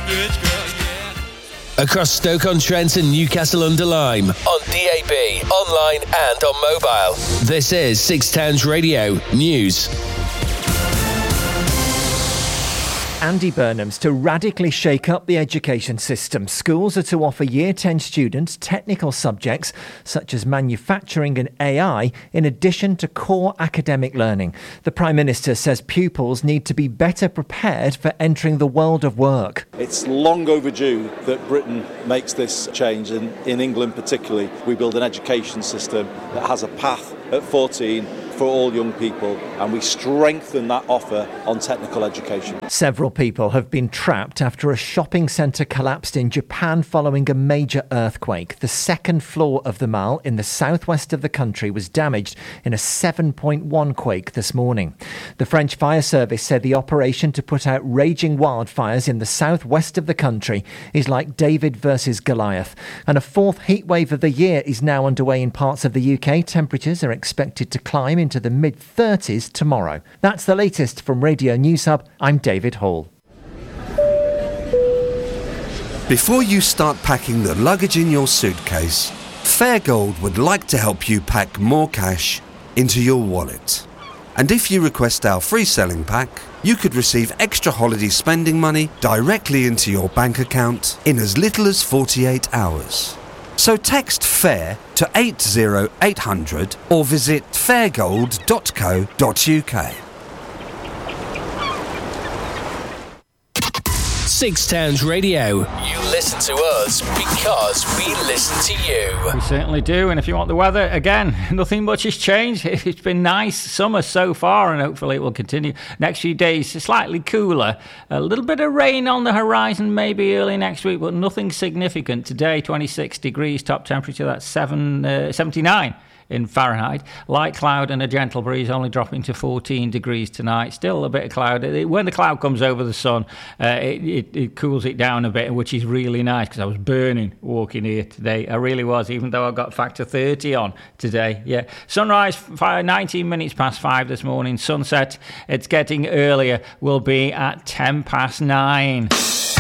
Across Stoke-on-Trent and Newcastle-under-Lyme, on DAB, online and on mobile. This is Six Towns Radio News. Andy Burnham's to radically shake up the education system. Schools are to offer Year 10 students technical subjects such as manufacturing and AI in addition to core academic learning. The Prime Minister says pupils need to be better prepared for entering the world of work. It's long overdue that Britain makes this change, and in England particularly, we build an education system that has a path at 14 for all young people, and we strengthen that offer on technical education. Several people have been trapped after a shopping centre collapsed in Japan following a major earthquake. The second floor of the mall in the southwest of the country was damaged in a 7.1 quake this morning. The French Fire Service said the operation to put out raging wildfires in the southwest of the country is like David versus Goliath. And a fourth heatwave of the year is now underway in parts of the UK. Temperatures are expected to climb into the mid-30s tomorrow. That's the latest from Radio News Hub. I'm David Hall. Before you start packing the luggage in your suitcase, Fairgold would like to help you pack more cash into your wallet. And if you request our free selling pack, you could receive extra holiday spending money directly into your bank account in as little as 48 hours. So text FAIR to 80800 or visit fairgold.co.uk. Six Towns Radio. You listen to us because we listen to you. We certainly do. And if you want the weather, again, nothing much has changed. It's been nice summer so far, and hopefully it will continue. Next few days, slightly cooler. A little bit of rain on the horizon maybe early next week, but nothing significant. Today, 26 degrees, top temperature, that's 79 in Fahrenheit. Light cloud and a gentle breeze, only dropping to 14 degrees tonight. Still a bit of cloud. When the cloud comes over the sun, it cools it down a bit, which is really nice, because I was burning walking here today. I really was, even though I got factor 30 on today. Yeah. Sunrise, 19 minutes past 5 this morning. Sunset, it's getting earlier, will be at 10 past 9.